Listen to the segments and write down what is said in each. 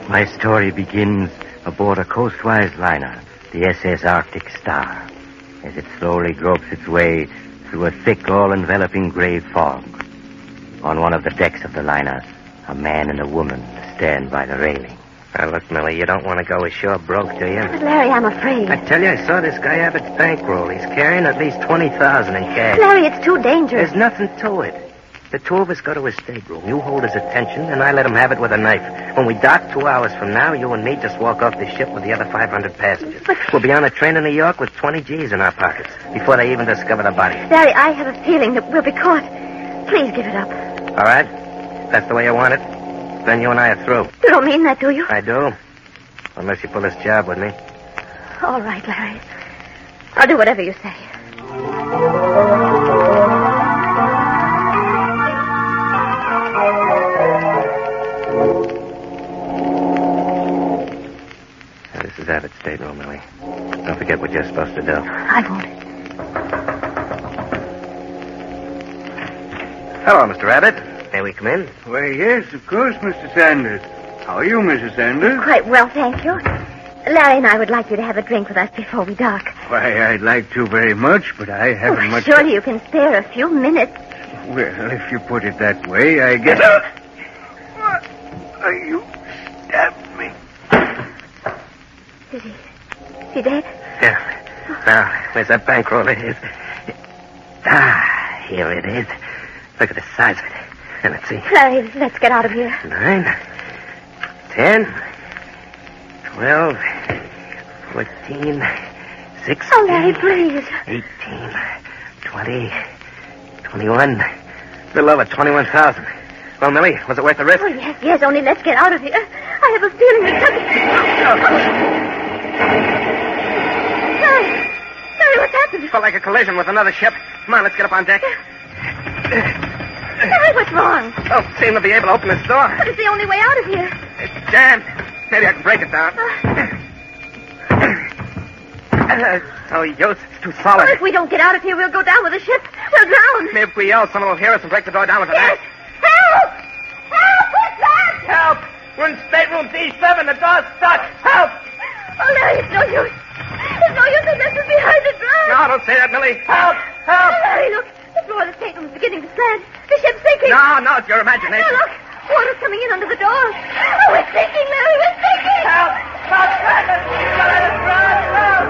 My story begins aboard a coastwise liner, the SS Arctic Star, as it slowly gropes its way through a thick, all-enveloping gray fog. On one of the decks of the liner, a man and a woman stand by the railing. Now, look, Millie, you don't want to go ashore broke, do you? But, Larry, I'm afraid. I tell you, I saw this guy Abbott's bankroll. He's carrying at least $20,000 in cash. Larry, it's too dangerous. There's nothing to it. The two of us go to his stateroom. You hold his attention, and I let him have it with a knife. When we dock 2 hours from now, you and me just walk off the ship with the other 500 passengers. But... We'll be on a train to New York with 20 G's in our pockets before they even discover the body. Larry, I have a feeling that we'll be caught. Please give it up. All right? That's the way you want it? Then you and I are through. You don't mean that, do you? I do. Unless you pull this job with me. All right, Larry. I'll do whatever you say. Now, this is Abbott's stateroom, Millie. Don't forget what you're supposed to do. I won't. Hello, Mr. Abbott. May we come in? Why, yes, of course, Mr. Sanders. How are you, Mrs. Sanders? Quite well, thank you. Larry and I would like you to have a drink with us before we dock. Why, I'd like to very much, but I haven't much... Surely you can spare a few minutes. Well, if you put it that way, I guess... What? You stabbed me. Is he dead? Yeah. Now, where's that bankroll? It is. Here it is. Look at the size of it. And let's see. Larry, let's get out of here. 9, 10, 12, 14, 16. Oh, Larry, please. 18, 20, 21. A little over 21,000. Well, Millie, was it worth the risk? Oh, yes, only let's get out of here. I have a feeling that something... Larry, what's happened? Felt like a collision with another ship. Come on, let's get up on deck. Larry, what's wrong? Don't seem to be able to open this door. But it's the only way out of here. It's jammed. Maybe I can break it down. No use. It's too solid. If we don't get out of here, we'll go down with the ship. We'll drown. Maybe if we yell, someone will hear us and break the door down with an Yes. axe. Help! Help! What's that? Help! We're in stateroom D7. The door's stuck. Help! Oh, Larry, it's no use. It's no use unless it's behind the drum. No, don't say that, Millie. Help! Help! Oh, Larry, look. The floor of the stateroom's beginning to slant. The ship's sinking. No, it's your imagination. Now, look. Water's coming in under the door. Oh, we're sinking, Larry. We're sinking. Help! Stop that! Let us drown! Help!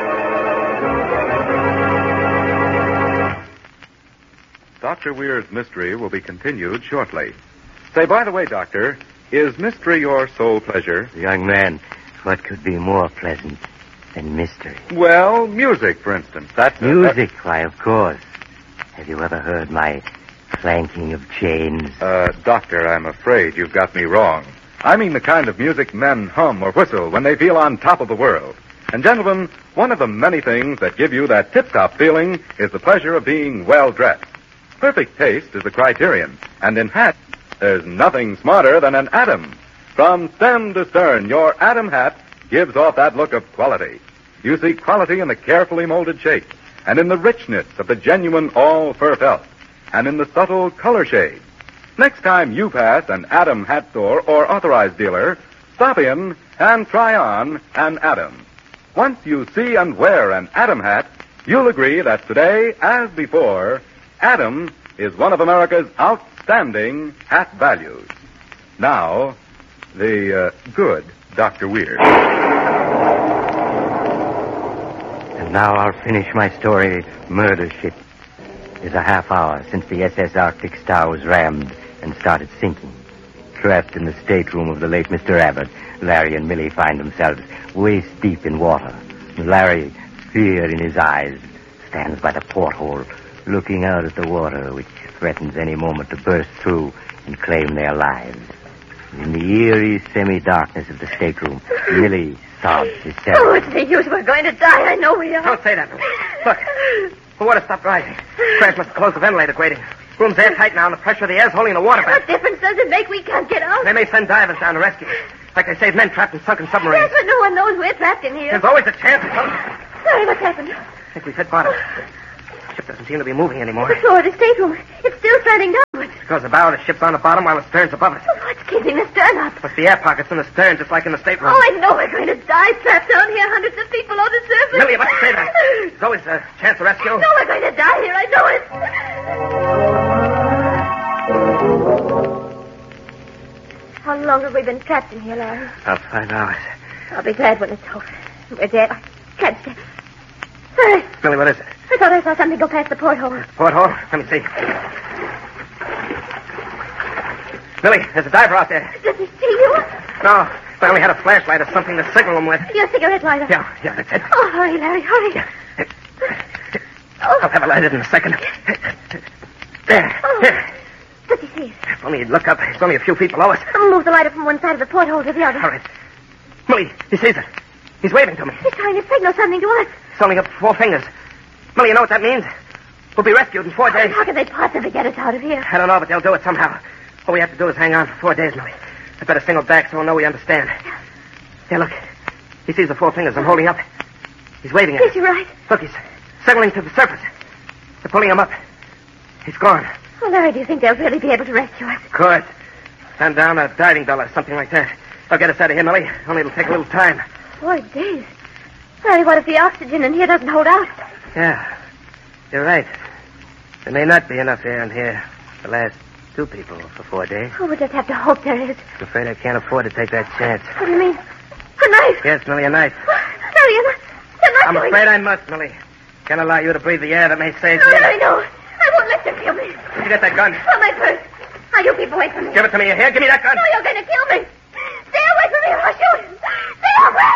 Dr. Weir's mystery will be continued shortly. Say, by the way, Doctor, is mystery your sole pleasure? Young man, what could be more pleasant than mystery? Well, music, for instance. Music, why, of course. Have you ever heard my clanking of chains? Doctor, I'm afraid you've got me wrong. I mean the kind of music men hum or whistle when they feel on top of the world. And, gentlemen, one of the many things that give you that tip-top feeling is the pleasure of being well-dressed. Perfect taste is the criterion. And in hats, there's nothing smarter than an Atom. From stem to stern, your Atom hat gives off that look of quality. You see quality in the carefully molded shape, and in the richness of the genuine all-fur felt, and in the subtle color shade. Next time you pass an Atom hat store or authorized dealer, stop in and try on an Atom. Once you see and wear an Atom hat, you'll agree that today, as before, Atom is one of America's outstanding hat values. Now, the good Dr. Weir. And now I'll finish my story, Murder Ship. It is a half hour since the SS Arctic Star was rammed and started sinking. Trapped in the stateroom of the late Mr. Abbott, Larry and Millie find themselves waist deep in water. Larry, fear in his eyes, stands by the porthole, looking out at the water, which threatens any moment to burst through and claim their lives. In the eerie semi-darkness of the stateroom, Millie sobs hysterically. Oh, it's no use. We're going to die. I know we are. Don't say that, Millie. Look, the water stopped rising. Crash must have closed the ventilator grating. Room's airtight now, and the pressure of the air's holding the water back. What difference does it make? We can't get out. They may send divers down to rescue us. Like they saved men trapped in sunken submarines. Yes, but no one knows we're trapped in here. There's always a chance. Sorry, what's happened? I think we've hit bottom. ship doesn't seem to be moving anymore. The floor of the stateroom. It's still sliding downwards. Because the bow of the ship's on the bottom while the stern's above it. Oh, what's keeping the stern up? Must be air pockets in the stern, just like in the stateroom. Oh, I know we're going to die trapped down here, hundreds of people on the surface. Millie, you mustn't say that. There's always a chance of rescue. No, we're going to die here. I know it. How long have we been trapped in here, Larry? About 5 hours. I'll be glad when it's over. We're dead. I can't stay. Larry, Millie, what is it? I thought I saw something go past the porthole. Porthole? Let me see. Millie, there's a diver out there. Does he see you? No, but I only had a flashlight or something to signal him with. Your cigarette lighter. Yeah, that's it. Oh, hurry, Larry, hurry. I'll have it lighted in a second. There. Oh. Here. Does he see us? If only he'd look up. It's only a few feet below us. I'll move the lighter from one side of the porthole to the other. All right. Millie, he sees it. He's waving to me. He's trying to signal something to us. It's only up 4 fingers. Millie, you know what that means? We'll be rescued in 4 days. How can they possibly get us out of here? I don't know, but they'll do it somehow. All we have to do is hang on for 4 days, Millie. I better signal back so we'll know we understand. Yeah, look. He sees the 4 fingers I'm holding up. He's waving at Yes, us. you're right. Look, he's signaling to the surface. They're pulling him up. He's gone. Oh, Larry, do you think they'll really be able to rescue us? Good. Send down a diving bell or something like that. They'll get us out of here, Millie. Only it'll take a little time. 4 days. Larry, what if the oxygen in here doesn't hold out? Yeah. You're right. There may not be enough air in here to last 2 people for 4 days. Oh, we'll just have to hope there is. I'm afraid I can't afford to take that chance. What do you mean? A knife? Yes, Millie, a knife. Larry, you're not I'm going... afraid I must, Millie. Can't allow you to breathe the air that may save No, me. Larry, no. I won't let you kill me. Where'd you get that gun? Oh, my purse. Now, you keep away from me. Give it to me. Here, give me that gun. No, you're going to kill me. Stay away from me or I'll shoot. Stay away.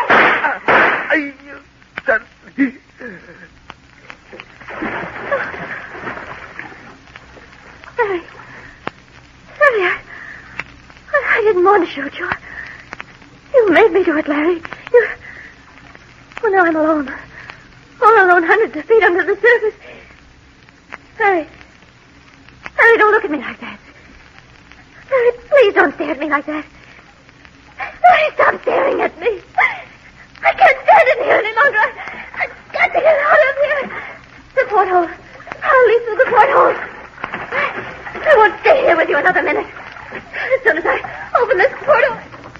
Larry, I didn't want to shoot you. You made me do it, Larry. Well, now I'm alone. All alone, hundreds of feet under the surface. Larry, don't look at me like that. Larry, please don't stare at me like that. Larry, stop staring at me. I can't stand it here any longer. I've got to get out of here. The porthole. I'll leave through the porthole. I won't stay here with you another minute. As soon as I open this portal...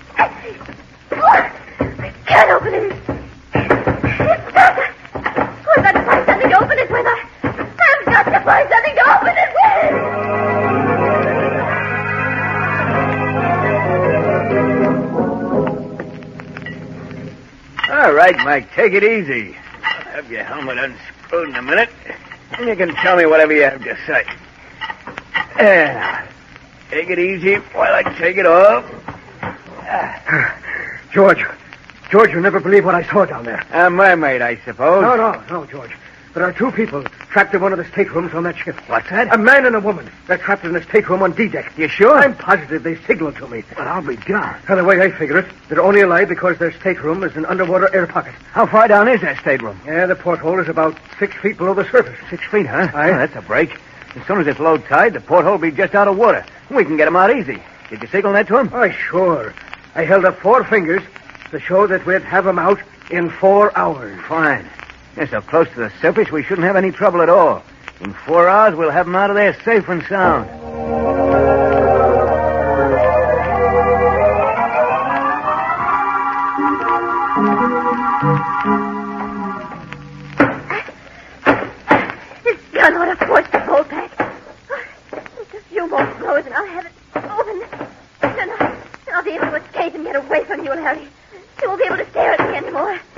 I can't open it. It's stuck. I've got to find something to open it with. I've got to find something to open it with. All right, Mike, take it easy. I'll have your helmet unscrewed in a minute, and you can tell me whatever you have to say. Take it easy while I take it off. George, you'll never believe what I saw down there. A mermaid, I suppose. No, George. There are 2 people trapped in one of the staterooms on that ship. What's that? A man and a woman. They're trapped in a stateroom on D-deck. You sure? I'm positive they signaled to me. Well, I'll be darned. And the way I figure it, they're only alive because their stateroom is an underwater air pocket. How far down is that stateroom? Yeah, the porthole is about 6 feet below the surface. 6 feet, huh? Aye. Oh, that's a break. As soon as it's low tide, the porthole will be just out of water. We can get him out easy. Did you signal that to him? Oh, sure. I held up 4 fingers to show that we'd have him out in 4 hours. Fine. They're so close to the surface, we shouldn't have any trouble at all. In 4 hours, we'll have him out of there safe and sound. This gun ought to force the bolt back. Just a few more blows and I'll have it open. Then I'll be able to escape and get away from you, Larry. You won't be able to stare at me anymore.